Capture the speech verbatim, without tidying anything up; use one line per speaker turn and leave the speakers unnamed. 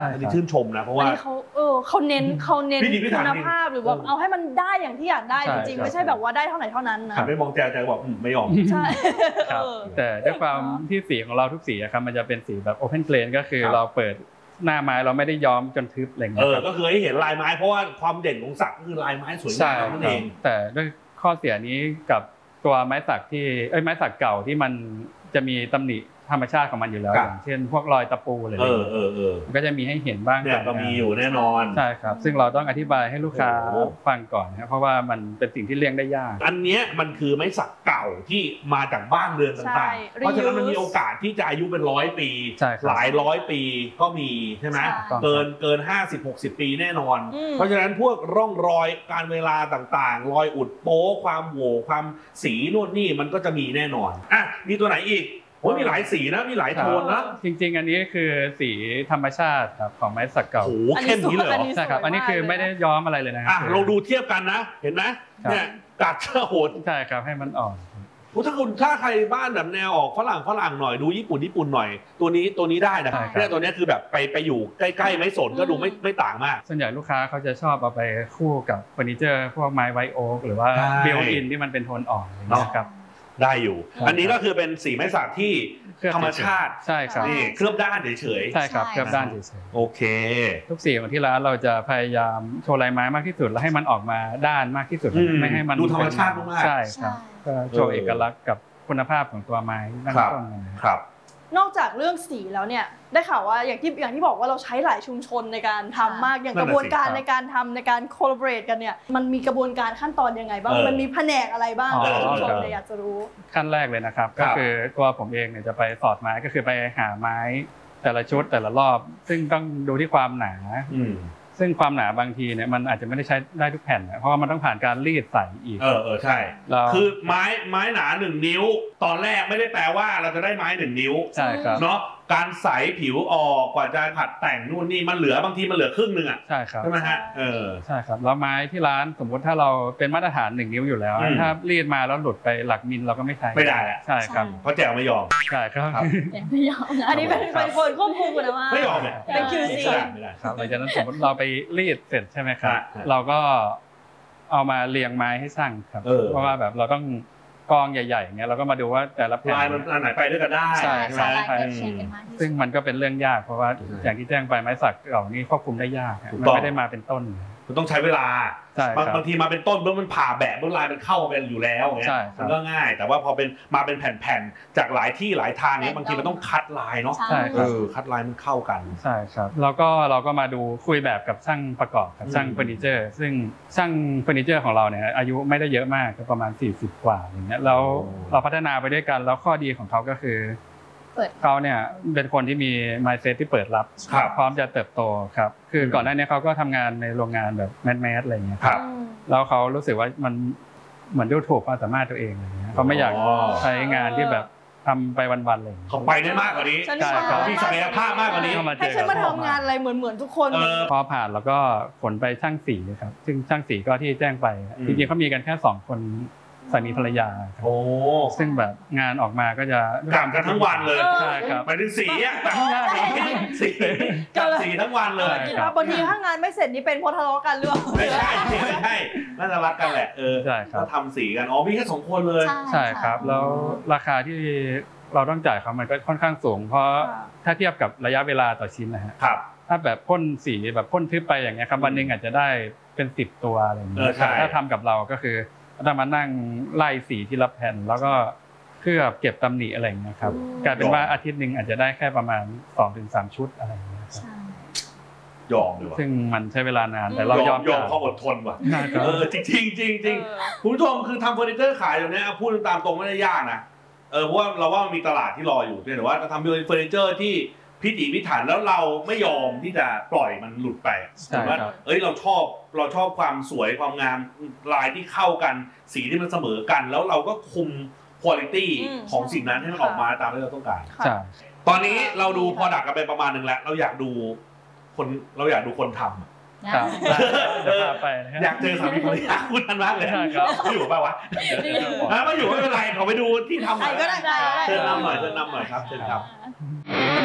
อันนี้ชื่นชมนะเพราะว่า
เขาเออเขาเน้นเขาเน้นคุณภาพหรือว่าเอาให้มันได้อย่างที่อยากได้จริงๆไม่ใช่แบบว่าได้เท่าไหร่เท่านั้นนะ
ไม่มองแจวใจบอกไม่ยอม
ใช่
แต่ด้วยความที่สีของเราทุกสีครับมันจะเป็นสีแบบโอเพนเกรนก็คือเราเปิดหน้าไม้เราไม่ได้ย้อมจนทึบอะไรเงี้ย
เออก็คือให้เห็นลายไม้เพราะว่าความเด่นของสักก็คือลายไม้สวยงามนั่นเอง
แต่ด้วยข้อเสียนี้กับตัวไม้สักที่เอ้ยไม้สักเก่าที่มันจะมีตำหนิธรรมชาติของมันอยู่แล้วอย่างเช่นพวกรอยตะปูอะไรอย่างเงี้ยก็จะมีให้เห็นบ้าง
เนี่ยก็มีอยู่แน่นอน
ใช่ครับซึ่งเราต้องอธิบายให้ลูกค้าฟังก่อนนะเพราะว่ามันเป็นสิ่งที่เลี่ยงได้ยาก
อันนี้มันคือไม้สักเก่าที่มาจากบ้านเรือนต่างๆเพราะฉะนั้นมันมีโอกาสที่จะอายุเป็นร้อยปีหลายร้อยปีก็มีใช่ไหมเกินเกินห้าสิบหกสิบปีแน่นอนเพราะฉะนั้นพวกร่องรอยการเวลาต่างๆรอยอุดโป๊ความโหว่ความสีนู่นนี่มันก็จะมีแน่นอนอ่ะมีตัวไหนอีกโอ้ยมีหลายสีนะมีหลายโทนนะ
จริงๆอันนี้คือสีธรรมชาติครับของไม้สักเก่า
โอ้โหเข้มนี้เลยเหรอ
ใช่ครับอันนี้คือไม่ได้ย้อมอะไรเลยนะครับ
ลองดูเทียบกันนะเห็นไหมเนี่ยกัดเชือกโหด
ใช่ครับให้มันอ่อน
ถ้าคุณถ้าใครบ้านแบบแนวออกฝรั่งฝรั่งหน่อยดูญี่ปุ่นญี่ปุ่นหน่อยตัวนี้ตัวนี้ได้นะเนี่ยตัวนี้คือแบบไปไปอยู่ใกล้ๆไม้สนก็ดูไม่ไม่ต่างมาก
ส่วนใหญ่ลูกค้าเขาจะชอบเอาไปคู่กับเฟอร์นิเจอร์พวกไม้ไวโอ๊กหรือว่าเบลอินที่มันเป็นโทนอ่อนนะครับ
ได้อยู่อันนี้ก็คือเป็นสีไม้สักที่ธรรมชาติ
ใช่ครับ
นี่เคลือบด้านเฉย
ๆใช่ครับเคลือบด้านเฉย
ๆโอเค
ทุกสีของที่ร้านเราจะพยายามโชว์ลายไม้มากที่สุดและให้มันออกมาด้านมากที่สุดไม่ให้มัน
ดูธรรมชาติมาก
ใช่ครับก็โชว์เอกลักษณ์กับคุณภาพของตัวไม้ตั้งต้น
ครับ
นอกจากเรื่องสีแล้วเนี่ยได้ข่าวว่าอย่างที่อย่างที่บอกว่าเราใช้หลายชุมชนในการทำมากอย่างกระบวนการในการทำในการโคลาบอเรทกันเนี่ยมันมีกระบวนการขั้นตอนยังไงบ้างมันมีแผนกอะไรบ้างในชุมชนเนี่ยอยากจะรู้
ขั้นแรกเลยนะครับก็คือตัวผมเองเนี่ยจะไปสอดไม้ก็คือไปหาไม้แต่ละชุดแต่ละรอบซึ่งต้องดูที่ความหนาซึ่งความหนาบางทีเนี่ยมันอาจจะไม่ได้ใช้ได้ทุกแผ่นเพราะว่ามันต้องผ่านการรีดใส่อีก
เออเออใช่คือไม้ไม้หนาหนึ่งนิ้วตอนแรกไม่ได้แปลว่าเราจะได้ไม้หนึ่งนิ้ว
ใช่ครับ
เนาะการใสผิวออกกว่าจะผัดแต่งนู่นนี่มันเหลือบางทีมันเหลือครึ่งนึงอ่ะ
ใช่ครับ
ใช่ไหมฮะเออ
ใช่ครับแล้วไม้ที่ร้านสมมติถ้าเราเป็นมาตรฐานหนึ่งนิ้วอยู่แล้วถ้ารีดมาแล้วหลุดไปหลักมิลเราก็ไม่ใช้
ไม่ได้
ใช่ครับ
เพราะแจวไม่ยอม
ใช่ครับ
ไม่ยอมอันนี้เป็นเป็นคนควบคุมนะว่า
ไม่ยอมเนี่ย
เป็น คิว ซี
ไม่ได้
ครับหลังจากนั้นสมมติเราไปรีดเสร็จใช่ไหมครับเราก็เอามาเรียงไม้ให้ช่างครับเพราะว่าแบบเราต้องกองใหญ่ๆอย่างเงี้ยเราก็มาดูว่าแต่ละแผ่น
ลายมันอันไหนไปด้วยกันได้
ใช่ใช่ซึ่งมันก็เป็นเรื่องยากเพราะว่าอย่างที่แจ้งไปไม้สักเหล่านี้ควบคุมได้ยากมันไม่ได้มาเป็นต้น
มันต้องใช้เวลาบางทีมาเป็นต้นเมื่อมันผ่าแบะเมื่อลายมันเข้าเป็นอยู่แล้วอย่างเงี้ยมันก็ง่ายแต่ว่าพอเป็นมาเป็นแผ่นๆจากหลายที่หลายทางเนี้ยบางทีมันต้องคัดลายเนาะ
ใช่ครับ
คัดลายมันเข้ากัน
ใช่ครับแล้วก็เราก็มาดูคุยแบบกับช่างประกอบกับช่างเฟอร์นิเจอร์ซึ่งช่างเฟอร์นิเจอร์ของเราเนี่ยอายุไม่ได้เยอะมากประมาณสี่สิบกว่าอย่างเงี้ยแล้วเราพัฒนาไปด้วยกันแล้วข้อดีของเขาก็คือเขาเนี่ยเป็นคนที่มี mindset ที่เปิดรับพร้อมจะเติบโตครับคือก่อนหน้านี้เขาก็ทำงานในโรงงานแบบแมสๆอะไรอย่างเงี้ยครับแล้วเขารู้สึกว่ามันเหมือนดูถูกความสามารถตัวเองอะไรเงี้ยเขาไม่อยากใช้งานที่แบบทำไปวันๆเลย
เขาไปได้มากกว่านี้เขามีศักยภาพมากกว่านี้
ให้ฉันมาทำงานอะไรเหมือนเหมือนทุกคน
พอผ่านแล้วก็ขนไปช่างสีครับซึ่งช่างสีก็ที่แจ้งไปจริงๆเขามีกันแค่สองคนสามีภรรยาโอ้ซึ่งแบบงานออกมาก็จะ
กลับกันทั้งวันเลย
ใช่ครับ
ไปถึงสีอ่ะสีกับสีทั้งวันเลย
บางทีถ้างานไม่เสร็จนี่เป็นเพราะทะเลาะกันหรือเปล่า
ไม่ใช่ไม่ใช่น่าจะรักกันแหละเออก็ทำสีกันอ๋อมีแค่สองคนเลย
ใช่ครับแล้วราคาที่เราต้องจ่ายเขามันก็ค่อนข้างสูงเพราะถ้าเทียบกับระยะเวลาต่อชิ้นนะฮะถ้าแบบพ่นสีแบบพ่นทึบไปอย่างเงี้ยครับวันนึงอาจจะได้เป็นสิบตัวอะไรอย่างเงี้ยถ้าทำกับเราก็คือต้องมานั่งไล่สีที่ละแผ่นแล้วก็เคลือบเก็บตำหนิอะไรอย่างเงี้ยครับกลายเป็นว่าอาทิตย์นึงอาจจะได้แค่ประมาณ สองถึงสาม ชุดอะไรอย่างเงี้ยครับ
ยอมเลยว่ะ
ซึ่งมันใช้เวลานานแต่เรายอม
ยอมเพราะอดทนว่ะเออจริงจริงจริงจริงคุณผู้ชมคือทำเฟอร์นิเจอร์ขายอย่างนี้พูดตามตรงไม่ได้ยากนะเออเพราะว่าเราว่ามันมีตลาดที่รออยู่แต่ว่าจะทำเฟอร์นิเจอร์ที่พิถีพิถันแล้วเราไม่ยอมที่จะปล่อยมันหลุดไปถือว่าเอ้ยเราชอบเราชอบความสวยความงามลายที่เข้ากันสีที่มันเสมอกันแล้วเราก็คุมคุณภาพของสิ่งนั้นให้มันออกมาตามที่เราต้องการตอนนี้เราดู product กันไปประมาณนึงแล้วเราอยากดูคนเราอยากดูคนทำอยากเจอสามีภรรยาคุณทันมากเลยไม่อยู่ป่าววะไม่อยู่ไม่เป็นไรขอไปดูที่ทำหน่อยเชิญนำหน่อยเชิญนำหน่อยครับเชิญครับ